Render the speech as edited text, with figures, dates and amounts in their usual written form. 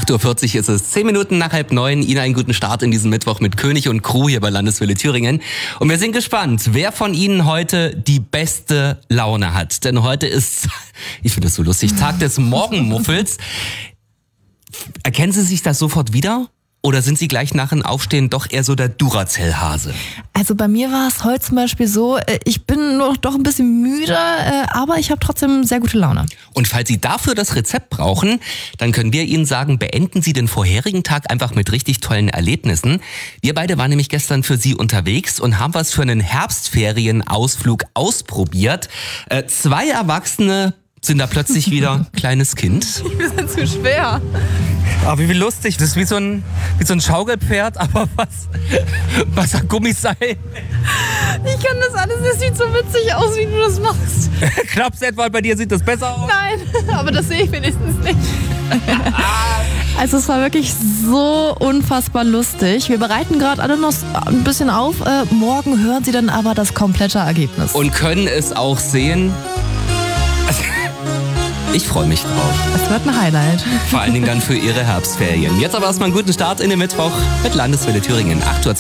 8:40 Uhr ist es, 10 Minuten nach 8:30. Ihnen einen guten Start in diesen Mittwoch mit König und Crew hier bei Landeswelle Thüringen. Und wir sind gespannt, wer von Ihnen heute die beste Laune hat. Denn heute ist, ich finde das so lustig, Tag des Morgenmuffels. Erkennen Sie sich das sofort wieder? Oder sind Sie gleich nach dem Aufstehen doch eher so der Duracell-Hase? Also bei mir war es heute zum Beispiel so, ich bin noch doch ein bisschen müde, aber ich habe trotzdem sehr gute Laune. Und falls Sie dafür das Rezept brauchen, dann können wir Ihnen sagen, beenden Sie den vorherigen Tag einfach mit richtig tollen Erlebnissen. Wir beide waren nämlich gestern für Sie unterwegs und haben was für einen Herbstferienausflug ausprobiert. 2 Erwachsene sind da plötzlich wieder kleines Kind. Wir sind zu schwer. Aber wie lustig, das ist wie so ein Schaukelpferd, aber was ein Gummiseil. Ich kann das alles, das sieht so witzig aus, wie du das machst. Glaubst du etwa, bei dir sieht das besser aus? Nein, aber das sehe ich wenigstens nicht. Also es war wirklich so unfassbar lustig. Wir bereiten gerade alle noch ein bisschen auf. Morgen hören Sie dann aber das komplette Ergebnis. Und können es auch sehen. Ich freue mich drauf. Es wird ein Highlight. Vor allen Dingen dann für Ihre Herbstferien. Jetzt aber erstmal einen guten Start in den Mittwoch mit Landeswelle Thüringen, 8:20 Uhr.